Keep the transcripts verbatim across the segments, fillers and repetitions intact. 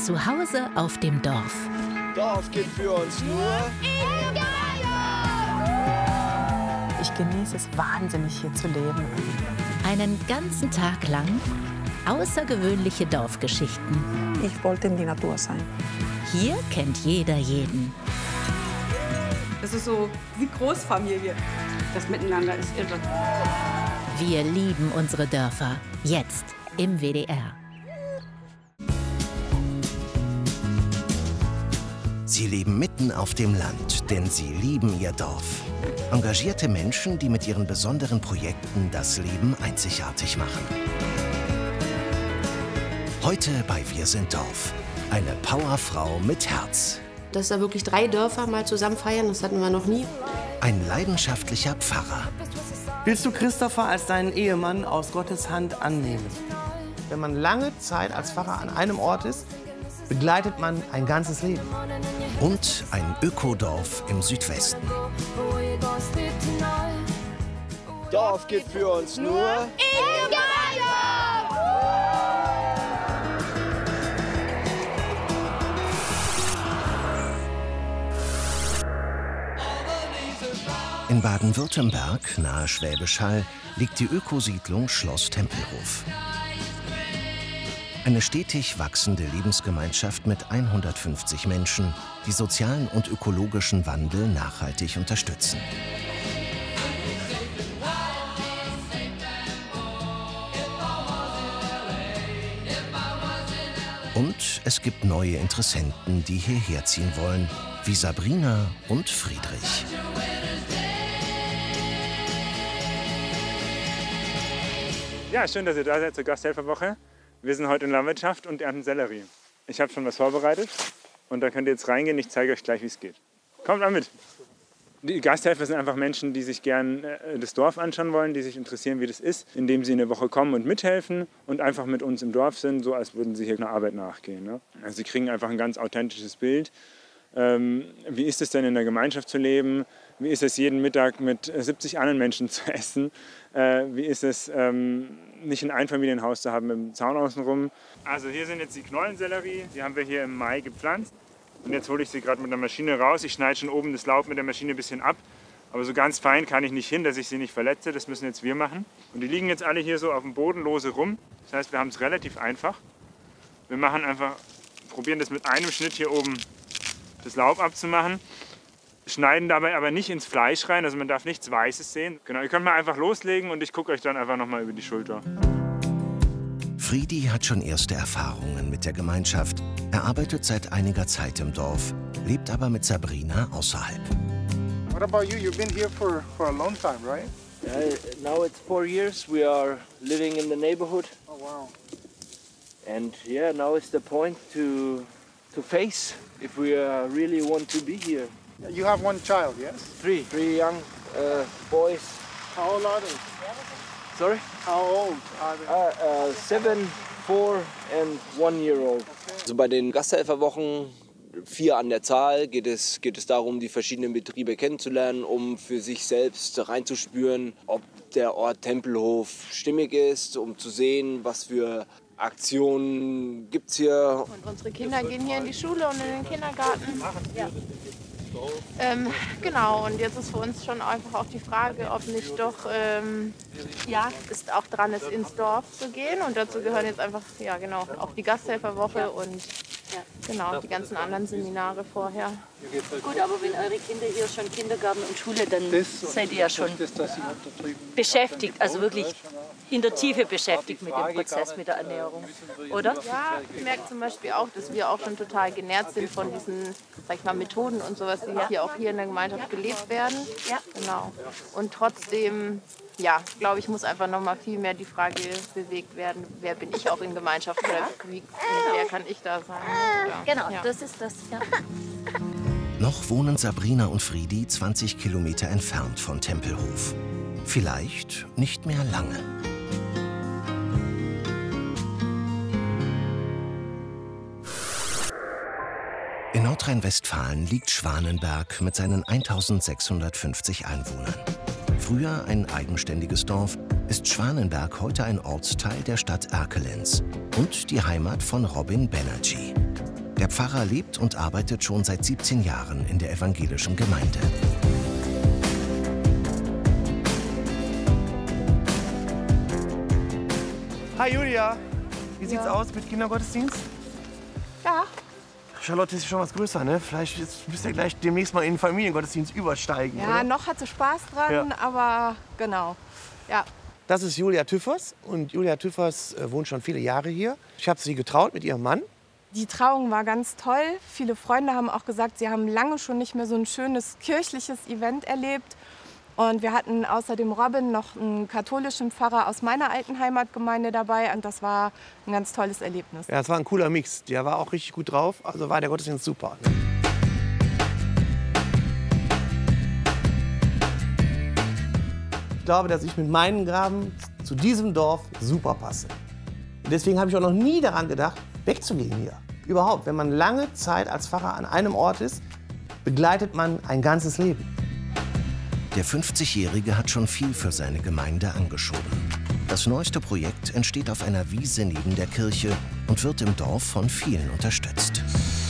Zu Hause auf dem Dorf. Dorf geht für uns nur in Geil! Ich genieße es wahnsinnig, hier zu leben. Einen ganzen Tag lang außergewöhnliche Dorfgeschichten. Ich wollte in die Natur sein. Hier kennt jeder jeden. Das ist so wie Großfamilie. Das Miteinander ist irre. Wir lieben unsere Dörfer. Jetzt im W D R. Sie leben mitten auf dem Land, denn sie lieben ihr Dorf. Engagierte Menschen, die mit ihren besonderen Projekten das Leben einzigartig machen. Heute bei Wir sind Dorf. Eine Powerfrau mit Herz. Dass da wirklich drei Dörfer mal zusammen feiern, das hatten wir noch nie. Ein leidenschaftlicher Pfarrer. Willst du Christopher als deinen Ehemann aus Gottes Hand annehmen? Wenn man lange Zeit als Pfarrer an einem Ort ist, begleitet man ein ganzes Leben. Und ein Ökodorf im Südwesten. Dorf geht für uns nur in Geil! In Baden-Württemberg, nahe Schwäbisch Hall, liegt die Ökosiedlung Schloss Tempelhof. Eine stetig wachsende Lebensgemeinschaft mit hundertfünfzig Menschen, die sozialen und ökologischen Wandel nachhaltig unterstützen. Und es gibt neue Interessenten, die hierher ziehen wollen, wie Sabrina und Friedrich. Ja, schön, dass ihr da seid zur Gasthelferwoche. Wir sind heute in Landwirtschaft und ernten Sellerie. Ich habe schon was vorbereitet und da könnt ihr jetzt reingehen. Ich zeige euch gleich, wie es geht. Kommt mal mit. Die Gasthelfer sind einfach Menschen, die sich gern das Dorf anschauen wollen, die sich interessieren, wie das ist, indem sie eine Woche kommen und mithelfen und einfach mit uns im Dorf sind, so als würden sie hier einer Arbeit nachgehen. Ne? Also sie kriegen einfach ein ganz authentisches Bild. Ähm, wie ist es denn in der Gemeinschaft zu leben? Wie ist es jeden Mittag mit siebzig anderen Menschen zu essen? Äh, wie ist es ähm, nicht ein Einfamilienhaus zu haben mit dem Zaun außenrum? Also hier sind jetzt die Knollensellerie, die haben wir hier im Mai gepflanzt. Und jetzt hole ich sie gerade mit der Maschine raus. Ich schneide schon oben das Laub mit der Maschine ein bisschen ab. Aber so ganz fein kann ich nicht hin, dass ich sie nicht verletze. Das müssen jetzt wir machen. Und die liegen jetzt alle hier so auf dem Boden lose rum. Das heißt, wir haben es relativ einfach. Wir machen einfach, probieren das mit einem Schnitt hier oben das Laub abzumachen. Schneiden dabei aber nicht ins Fleisch rein, also man darf nichts Weißes sehen. Genau, ihr könnt mal einfach loslegen und ich gucke euch dann einfach noch mal über die Schulter. Friedi hat schon erste Erfahrungen mit der Gemeinschaft. Er arbeitet seit einiger Zeit im Dorf, lebt aber mit Sabrina außerhalb. What about you? You've been here for, for a long time, right? Uh, now it's four years. We are living in the neighborhood. Oh, wow. And yeah, now it's the point to, to face if we uh, really want to be here. You have one child, yes? Three, three young uh, boys. How old are they? Sorry? How old are they? Uh, uh, seven, four and one year old. Also bei den Gasthelferwochen, vier an der Zahl, geht es, geht es darum, die verschiedenen Betriebe kennenzulernen, um für sich selbst reinzuspüren, ob der Ort Tempelhof stimmig ist, um zu sehen, was für Aktionen gibt es hier. Und unsere Kinder gehen hier in die Schule und in den Kindergarten. Ja. Ähm, genau, und jetzt ist für uns schon einfach auch die Frage, ob nicht doch ähm, ja, es auch dran ist, ins Dorf zu gehen. Und dazu gehören jetzt einfach, ja genau, auch die Gasthelferwoche und ja, genau, die ganzen anderen Seminare vorher. Gut, aber wenn eure Kinder hier schon Kindergarten und Schule, dann seid ihr ja schon beschäftigt, also wirklich in der Tiefe beschäftigt mit dem Prozess, mit der Ernährung, oder? Ja, ich merke zum Beispiel auch, dass wir auch schon total genährt sind von diesen, sag ich mal, Methoden und sowas, die ja. hier auch hier in der Gemeinschaft gelebt werden. Ja. Genau. Und trotzdem, ja, glaube ich, muss einfach noch mal viel mehr die Frage bewegt werden, wer bin ich auch in Gemeinschaft oder wie, wer kann ich da sein? Oder, genau, ja. Das ist das, ja. Noch wohnen Sabrina und Friedi zwanzig Kilometer entfernt von Tempelhof. Vielleicht nicht mehr lange. In Nordrhein-Westfalen liegt Schwanenberg mit seinen eintausendsechshundertfünfzig Einwohnern. Früher ein eigenständiges Dorf, ist Schwanenberg heute ein Ortsteil der Stadt Erkelenz und die Heimat von Robin Banerjee. Der Pfarrer lebt und arbeitet schon seit siebzehn Jahren in der evangelischen Gemeinde. Hi Julia, wie sieht's Ja. aus mit Kindergottesdienst? Ja. Charlotte ist schon was größer, ne? Vielleicht müsst ihr gleich demnächst mal in den Familiengottesdienst übersteigen, Ja, oder? noch hat sie Spaß dran, Ja. aber genau. Ja. Das ist Julia Tüffers und Julia Tüffers äh, wohnt schon viele Jahre hier. Ich habe sie getraut mit ihrem Mann. Die Trauung war ganz toll. Viele Freunde haben auch gesagt, sie haben lange schon nicht mehr so ein schönes kirchliches Event erlebt. Und wir hatten außer dem Robin noch einen katholischen Pfarrer aus meiner alten Heimatgemeinde dabei. Und das war ein ganz tolles Erlebnis. Ja, es war ein cooler Mix. Der war auch richtig gut drauf. Also war der Gottesdienst super. Ich glaube, dass ich mit meinen Graben zu diesem Dorf super passe. Und deswegen habe ich auch noch nie daran gedacht, wegzugehen hier. Überhaupt, wenn man lange Zeit als Pfarrer an einem Ort ist, begleitet man ein ganzes Leben. Der fünfzigjährige hat schon viel für seine Gemeinde angeschoben. Das neueste Projekt entsteht auf einer Wiese neben der Kirche und wird im Dorf von vielen unterstützt.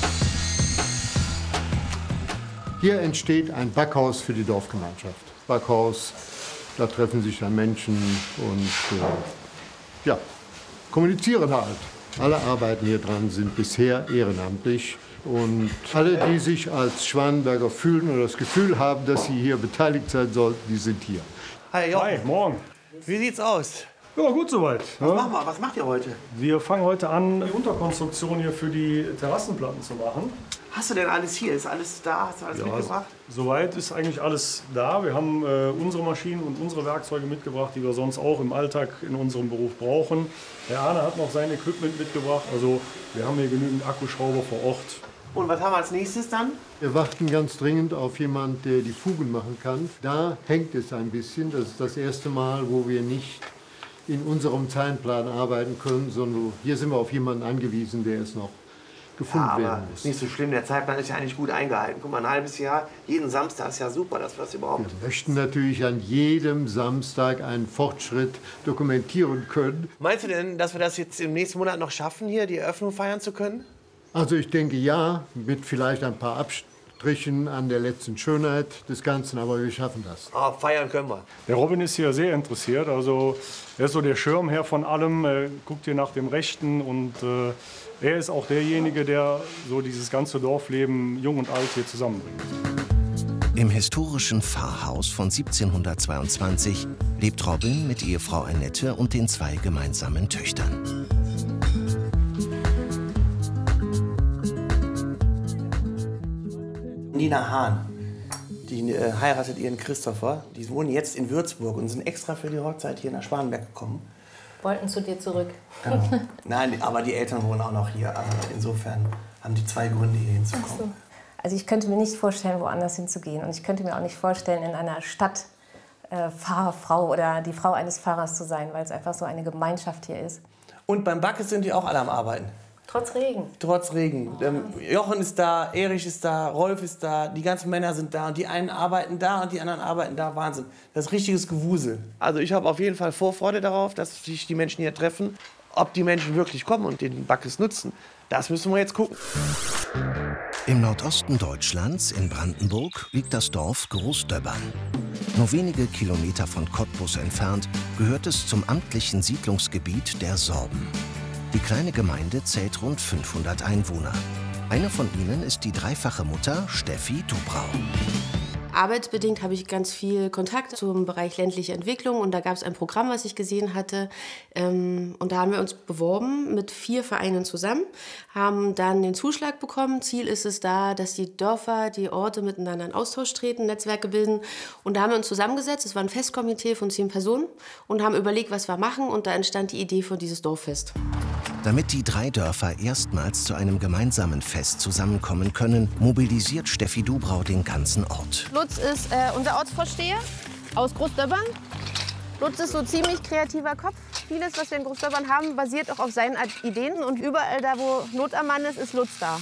Hier entsteht ein Backhaus für die Dorfgemeinschaft. Backhaus, da treffen sich dann Menschen und äh, ja, kommunizieren halt. Alle Arbeiten hier dran sind bisher ehrenamtlich. Und alle, die sich als Schwanenberger fühlen oder das Gefühl haben, dass sie hier beteiligt sein sollten, die sind hier. Hi, Jochen. Hi, morgen. Wie sieht's aus? Ja, gut soweit. Was, machen wir? Was macht ihr heute? Wir fangen heute an, die Unterkonstruktion hier für die Terrassenplatten zu machen. Hast du denn alles hier? Ist alles da? Hast du alles Ja, mitgebracht? Soweit ist eigentlich alles da. Wir haben äh, unsere Maschinen und unsere Werkzeuge mitgebracht, die wir sonst auch im Alltag in unserem Beruf brauchen. Der Arne hat noch sein Equipment mitgebracht. Also wir haben hier genügend Akkuschrauber vor Ort. Und was haben wir als nächstes dann? Wir warten ganz dringend auf jemanden, der die Fugen machen kann. Da hängt es ein bisschen. Das ist das erste Mal, wo wir nicht in unserem Zeitplan arbeiten können, sondern hier sind wir auf jemanden angewiesen, der es noch gefunden Ja, aber werden muss. ist nicht so schlimm. Der Zeitplan ist ja eigentlich gut eingehalten. Guck mal, ein halbes Jahr, jeden Samstag ist ja super, dass wir das überhaupt. Wir möchten natürlich an jedem Samstag einen Fortschritt dokumentieren können. Meinst du denn, dass wir das jetzt im nächsten Monat noch schaffen, hier die Eröffnung feiern zu können? Also ich denke ja, mit vielleicht ein paar Abstrichen an der letzten Schönheit des Ganzen, aber wir schaffen das. Oh, feiern können wir. Der Robin ist hier sehr interessiert. Also er ist so der Schirmherr von allem. Er guckt hier nach dem Rechten und äh, er ist auch derjenige, der so dieses ganze Dorfleben jung und alt hier zusammenbringt. Im historischen Pfarrhaus von siebzehnhundertzweiundzwanzig lebt Robin mit Ehefrau Annette und den zwei gemeinsamen Töchtern. Nina Hahn, die äh, heiratet ihren Christopher. Die wohnen jetzt in Würzburg und sind extra für die Hochzeit hier nach Schwanenberg gekommen. Wollten zu dir zurück. Genau. Nein, aber die Eltern wohnen auch noch hier. Also insofern haben die zwei Gründe, hier hinzukommen. So. Also ich könnte mir nicht vorstellen, woanders hinzugehen. Und ich könnte mir auch nicht vorstellen, in einer Stadt äh, Pfarrerfrau oder die Frau eines Pfarrers zu sein, weil es einfach so eine Gemeinschaft hier ist. Und beim Backes sind die auch alle am Arbeiten. Trotz Regen. Trotz Regen. Ähm, Jochen ist da, Erich ist da, Rolf ist da, die ganzen Männer sind da. Und die einen arbeiten da und die anderen arbeiten da. Wahnsinn. Das ist richtiges Gewusel. Also ich habe auf jeden Fall Vorfreude darauf, dass sich die Menschen hier treffen. Ob die Menschen wirklich kommen und den Backes nutzen, das müssen wir jetzt gucken. Im Nordosten Deutschlands, in Brandenburg, liegt das Dorf Großdöbbern. Nur wenige Kilometer von Cottbus entfernt gehört es zum amtlichen Siedlungsgebiet der Sorben. Die kleine Gemeinde zählt rund fünfhundert Einwohner. Eine von ihnen ist die dreifache Mutter Steffi Dubrau. Arbeitsbedingt habe ich ganz viel Kontakt zum Bereich ländliche Entwicklung und da gab es ein Programm, was ich gesehen hatte. Ähm, und da haben wir uns beworben mit vier Vereinen zusammen, haben dann den Zuschlag bekommen. Ziel ist es da, dass die Dörfer, die Orte miteinander in Austausch treten, Netzwerke bilden. Und da haben wir uns zusammengesetzt, es war ein Festkomitee von zehn Personen und haben überlegt, was wir machen. Und da entstand die Idee für dieses Dorffest. Damit die drei Dörfer erstmals zu einem gemeinsamen Fest zusammenkommen können, mobilisiert Steffi Dubrau den ganzen Ort. Lutz ist äh, unser Ortsvorsteher aus Großdöbbern. Lutz ist so ziemlich kreativer Kopf. Vieles, was wir in Großdöbbern haben, basiert auch auf seinen Ideen. Und überall da, wo Not am Mann ist, ist Lutz da.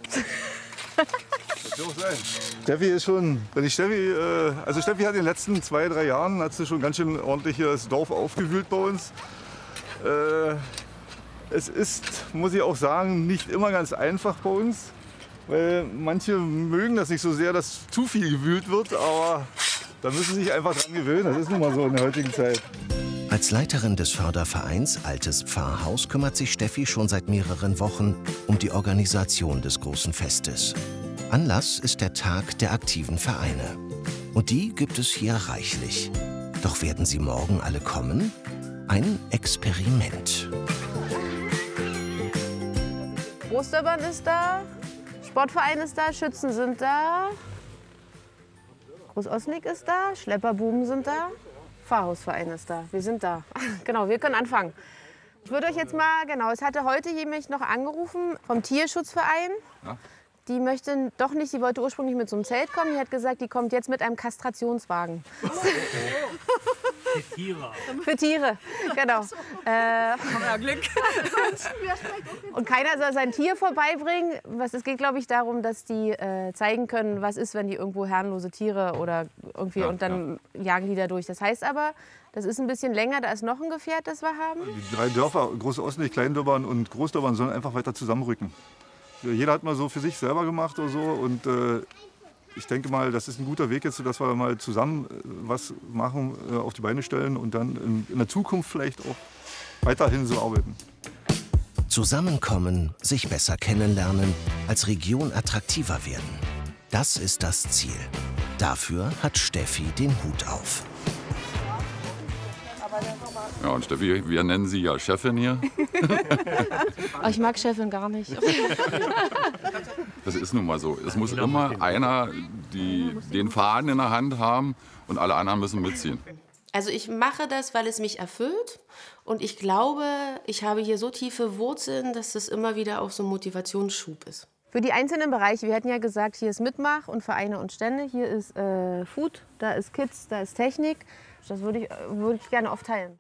Das wird auch sein. Steffi ist schon, wenn ich Steffi, äh, also Steffi hat in den letzten zwei, drei Jahren hat sie schon ganz schön ordentlich hier das Dorf aufgewühlt bei uns. Äh, Es ist, muss ich auch sagen, nicht immer ganz einfach bei uns. Weil manche mögen das nicht so sehr, dass zu viel gewühlt wird, aber da müssen sie sich einfach dran gewöhnen. Das ist nun mal so in der heutigen Zeit. Als Leiterin des Fördervereins Altes Pfarrhaus kümmert sich Steffi schon seit mehreren Wochen um die Organisation des großen Festes. Anlass ist der Tag der aktiven Vereine. Und die gibt es hier reichlich. Doch werden sie morgen alle kommen? Ein Experiment. Großdöbbern ist da, Sportverein ist da, Schützen sind da, Groß-Osnig ist da, Schlepperbuben sind da, Pfarrhausverein ist da. Wir sind da. Genau, wir können anfangen. Ich würde euch jetzt mal, genau, es hatte heute jemand noch angerufen vom Tierschutzverein. Ja. Die möchte doch nicht, die wollte ursprünglich mit so einem Zelt kommen. Die hat gesagt, die kommt jetzt mit einem Kastrationswagen. Für Tiere. Für Tiere, genau. Äh, ja, Glück. Und keiner soll sein Tier vorbeibringen. Was, es geht, glaube ich, darum, dass die äh, zeigen können, was ist, wenn die irgendwo herrenlose Tiere oder irgendwie, ja, und dann ja. jagen die da durch. Das heißt aber, das ist ein bisschen länger, da ist noch ein Gefährt, das wir haben. Die drei Dörfer, Groß-Osnig, Kleindöbbern und Großdöbbern, sollen einfach weiter zusammenrücken. Jeder hat mal so für sich selber gemacht oder so, und äh, ich denke mal, das ist ein guter Weg jetzt, dass wir mal zusammen äh, was machen, äh, auf die Beine stellen und dann in, in der Zukunft vielleicht auch weiterhin so arbeiten. Zusammenkommen, sich besser kennenlernen, als Region attraktiver werden. Das ist das Ziel. Dafür hat Steffi den Hut auf. Ja, und Steffi, wir nennen Sie ja Chefin hier. Oh, ich mag Chefin gar nicht. Das ist nun mal so. Es muss immer einer die, den Faden in der Hand haben und alle anderen müssen mitziehen. Also ich mache das, weil es mich erfüllt, und ich glaube, ich habe hier so tiefe Wurzeln, dass es immer wieder auch so ein Motivationsschub ist. Für die einzelnen Bereiche, wir hatten ja gesagt, hier ist Mitmach und Vereine und Stände, hier ist äh, Food, da ist Kids, da ist Technik. Das würde ich, würde ich gerne aufteilen.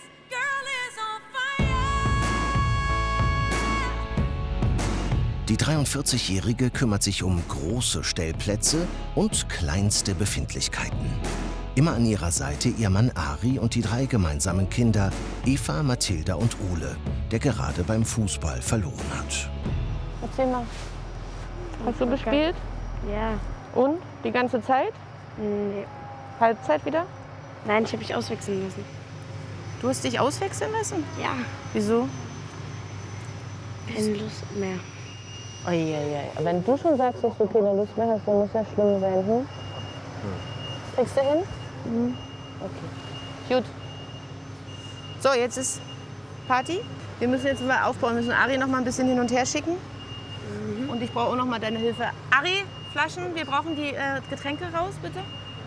Die dreiundvierzigjährige kümmert sich um große Stellplätze und kleinste Befindlichkeiten. Immer an ihrer Seite ihr Mann Ari und die drei gemeinsamen Kinder Eva, Mathilda und Ole, der gerade beim Fußball verloren hat. Erzähl mal. Hast du gespielt? Ja. Und? Die ganze Zeit? Nee. Halbzeit wieder? Nein, ich habe mich auswechseln lassen. Du hast dich auswechseln lassen? Ja. Wieso? Keine Lust mehr. Oh, ja, ja. Wenn du schon sagst, dass du keine Lust mehr hast, dann muss ja schlimm sein. Hm? Hm. Kriegst du hin? Mhm. Okay. Gut. So, jetzt ist Party. Wir müssen jetzt mal aufbauen. Wir müssen Ari noch mal ein bisschen hin und her schicken. Mhm. Und ich brauche auch noch mal deine Hilfe. Ari, Flaschen, wir brauchen die äh, Getränke raus, bitte.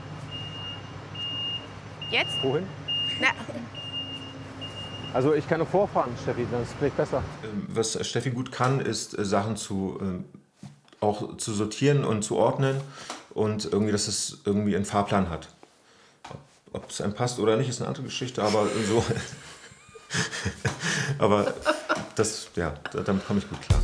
Jetzt? Wohin? Na. Also ich kann noch vorfahren, Steffi, das ist vielleicht besser. Was Steffi gut kann, ist Sachen zu, äh, auch zu sortieren und zu ordnen und irgendwie, dass es irgendwie einen Fahrplan hat. Ob es einem passt oder nicht, ist eine andere Geschichte, aber so. Aber das, ja, damit komme ich gut klar.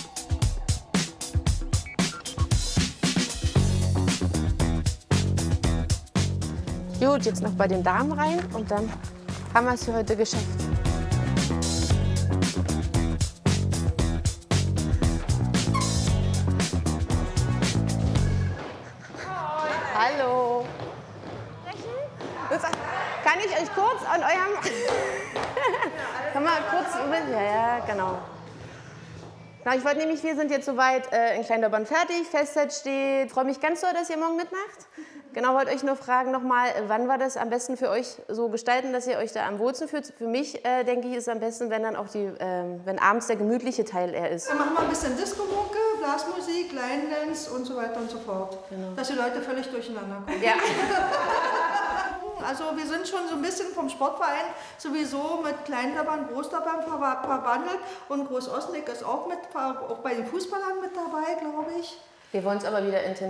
Gut, jetzt noch bei den Damen rein und dann haben wir es für heute geschafft. Hallo. Kann ich euch kurz an eurem... Kann man kurz... Ja, ja, genau. Na, ich wollte nämlich, wir sind jetzt soweit äh, in Kleindöbbern fertig, Festzeit steht. Ich freue mich ganz doll, dass ihr morgen mitmacht. Genau, wollte euch nur fragen nochmal, wann war das am besten für euch so gestalten, dass ihr euch da am wohlsten fühlt? Für mich, äh, denke ich, ist es am besten, wenn dann auch die, äh, wenn abends der gemütliche Teil eher ist. Dann machen wir ein bisschen Disco-Mucke, Blasmusik, Line-Dance und so weiter und so fort. Genau. Dass die Leute völlig durcheinander kommen. Ja. Also wir sind schon so ein bisschen vom Sportverein sowieso mit Kleindöbbern, Großdöbbern verbandelt und Groß-Osnig ist auch, mit, auch bei den Fußballern mit dabei, glaube ich. Wir wollen es aber wieder intensiv.